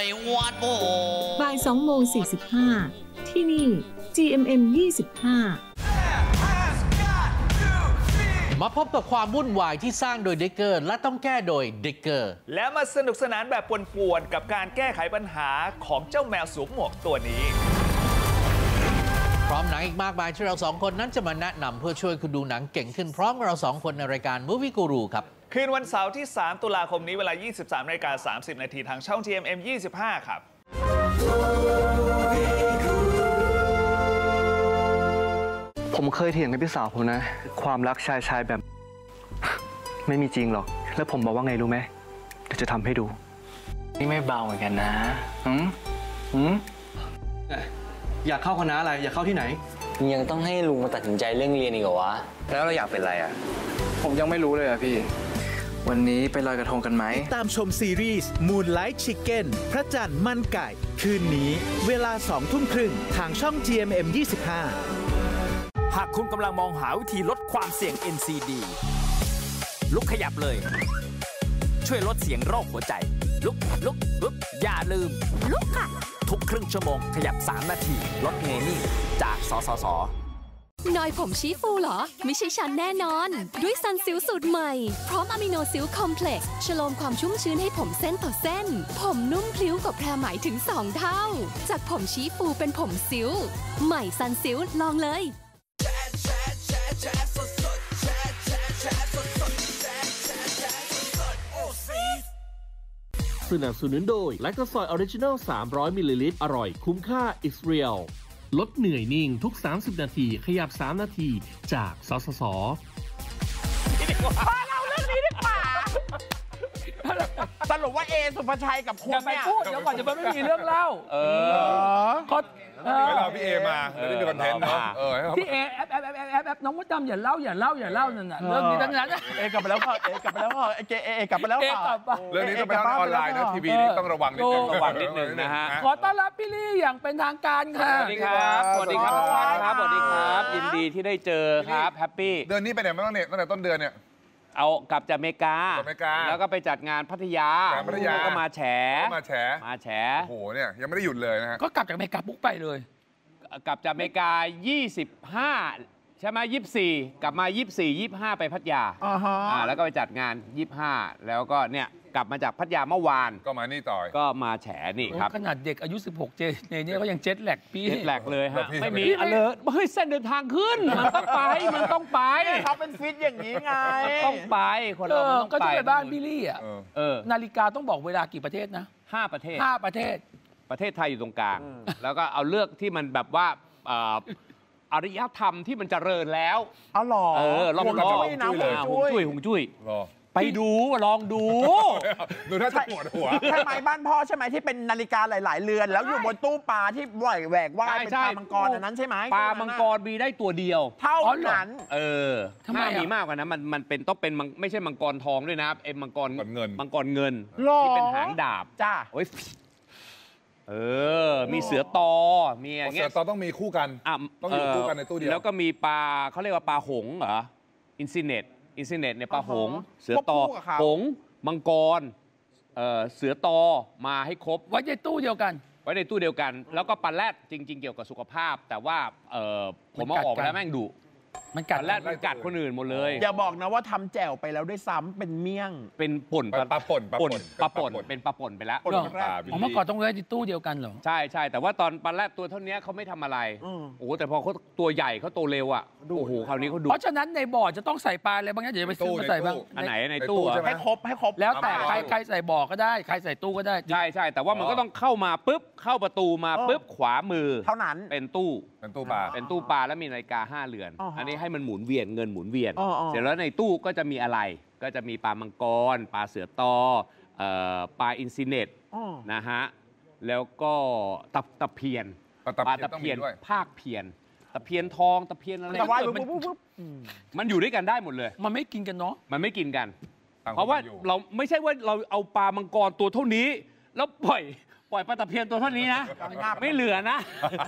วัดโบบ่าย2:45ที่นี่ GMM 25 มาพบกับความวุ่นวายที่สร้างโดยเด็กเกอร์และต้องแก้โดยเด็กเกอร์และมาสนุกสนานแบบป่วนๆกับการแก้ไขปัญหาของเจ้าแมวสวมหมวกตัวนี้พร้อมหนังอีกมากมายที่เราสองคนนั้นจะมาแนะนำเพื่อช่วยคุณดูหนังเก่งขึ้นพร้อมเราสองคนในรายการ Movie Guru ครับคืนวันเสาร์ที่ 3 ตุลาคมนี้เวลา 23:30 นาทีทางช่อง GMM 25 ครับผมเคยเถียงกับพี่สาวผมนะความรักชายแบบไม่มีจริงหรอกแล้วผมบอกว่าไงรู้ไหมเดี๋ยวจะทำให้ดูนี่ไม่เบาเหมือนกันนะอยากเข้าคณะอะไรอยากเข้าที่ไหนยังต้องให้ลุงมาตัดสินใจเรื่องเรียนอีกเหรอวะแล้วเราอยากเป็นอะไรอ่ะผมยังไม่รู้เลยอ่ะพี่วันนี้ไปลอยกระทงกันไหมตามชมซีรีส์ Moonlight Chicken พระจันทร์มันไก่คืนนี้เวลา 20:30 ทางช่อง GMM 25 หากคุณกำลังมองหาวิธีลดความเสี่ยง NCD ลุกขยับเลยช่วยลดเสียงโรคหัวใจลุกอย่าลืมลุกค่ะทุกครึ่งชั่วโมงขยับ3 นาทีลดเงนี่จากสสส. นอยผมชี้ฟูเหรอไม่ใช่ฉันแน่นอนด้วยซันซิลสูตรใหม่พร้อมอะมิโนซิลคอมเพล็กซ์ฉโลมความชุ่มชื้นให้ผมเส้นต่อเส้นผมนุ่มพลิ้วกว่าแพรไหมถึง2 เท่าจากผมชี้ฟูเป็นผมซิลใหม่ซันซิลลองเลยสนับสนุนโดยแลคโตซอยออริจินัล300 มิลลิลิตรอร่อยคุ้มค่า It's Real ลดเหนื่อยนิ่งทุก30 นาทีขยับ3 นาทีจากสสส. เราเรื่องนี้ดีกว่าสรุปว่าเอสุภชัยกับคุณเนี่ยเดี๋ยวก่อนจะไม่มีเรื่องเล่าไม่รอพี่เอมาแล้วได้มีคอนเทนต์เนาะพี่เอแอปน้องมดดำอย่าเล่านั่นน่ะเรื่องนี้ทั้งนั้นเอกลับไปแล้วพ่อเอกลับไปแล้วพ่อเอกลับไปแล้วพ่อเรื่องนี้ต้องไปทางออนไลน์นะทีวีนี่ต้องระวังนิดนึงนะฮะขอต้อนรับพี่ลี่อย่างเป็นทางการค่ะสวัสดีครับสวัสดีครับสวัสดีครับยินดีที่ได้เจอครับแฮปปี้เดือนนี้ไปไหนมาบ้างเนี่ยตั้งแต่ต้นเดือนเนี่ยเอากลับจากอเมริกาแล้วก็ไปจัดงานพัทยาก็มาแฉโอ้โหเนี่ยยังไม่ได้หยุดเลยนะฮะก็กลับจากอเมริกาปุ๊บไปเลยกลับจากอเมริกา25ใช่ไหม24กลับมา24 25ไปพัทยาแล้วก็ไปจัดงาน25แล้วก็เนี่ยกลับมาจากพัทยาเมื่อวานก็มานี่ต่อก็มาแฉนี่ครับขนาดเด็กอายุ16เนี่ยก็ยังเจ็ตแลกพี่เจ็ตแลกเลยฮะไม่มีอะไรเฮ้ยเส้นเดินทางขึ้นมันต้องไปเขาเป็นฟิตอย่างนี้ไงต้องไปคนเราต้องไปก็ที่ไปบ้านพี่ลี่อ่ะนาฬิกาต้องบอกเวลากี่ประเทศนะ 5 ประเทศประเทศไทยอยู่ตรงกลางแล้วก็เอาเลือกที่มันแบบว่าอารยธรรมที่มันเจริญแล้วเอาหรอลองจุ้ยไปดูลองดูน่าจะปวดหัวใช่ไหมบ้านพ่อใช่ไหมที่เป็นนาฬิกาหลายๆเรือนแล้วอยู่บนตู้ปลาที่แหวกว่ายเป็นปลามังกรอันนั้นใช่ไหมปลามังกรมีได้ตัวเดียวเท่านั้นทำไมมีมากกว่านั้นมันเป็นต้องเป็นไม่ใช่มังกรทองด้วยนะมังกรเงินที่เป็นหางดาบจ้ามีเสือตอมีอย่างเงี้ยเสือตอต้องมีคู่กันต้องอยู่คู่กันในตู้เดียวแล้วก็มีปลาเขาเรียกว่าปลาหงเหรออินซิเนตเนี่ยปลาหงเสือตอหงมังกรเสือตอมาให้ครบไว้ในตู้เดียวกันแล้วก็ปลาแรดจริงๆเกี่ยวกับสุขภาพแต่ว่าผมเอาออกไปแล้วแม่งดุมันกัดแรดมันกัดคนอื่นหมดเลยอย่าบอกนะว่าทำแจ่วไปแล้วด้วยซ้ำเป็นเมี่ยงเป็นป่นปลาป่นเป็นปลาป่นไปแล้วเมื่อก่อนต้องไว้ในตู้เดียวกันเหรอใช่แต่ว่าตอนปลาแรดตัวเท่านี้เขาไม่ทำอะไรโอ้แต่พอเขาตัวใหญ่เขาโตเร็วอ่ะโอ้โหคราวนี้เขาดุเพราะฉะนั้นในบ่อจะต้องใส่ปลาอะไรบ้างนะเดี๋ยวไปซื้อมาใส่บ้างอันไหนในตู้ให้ครบแล้วแต่ใครใส่บ่อก็ได้ใครใส่ตู้ก็ได้ใช่แต่ว่ามันก็ต้องเข้ามาปุ๊บเข้าประตูมาปุ๊บขวามือเท่านั้นเป็นตู้ปลาแล้วมีนาฬิกา5 เรือนอันนี้ให้มันหมุนเวียนเงินหมุนเวียนเสร็จแล้วในตู้ก็จะมีอะไรก็จะมีปลามังกรปลาเสือตอปลาอินซิเนตนะฮะแล้วก็ตะเพียนภาคเพียนตะเพียนทองตะเพียนอะไรมันอยู่ด้วยกันได้หมดเลยมันไม่กินกันเนาะมันไม่กินกันเพราะว่าเราไม่ใช่ว่าเราเอาปลามังกรตัวเท่านี้แล้วปล่อยปลาตะเพียนตัวเท่านี้นะไม่เหลือนะ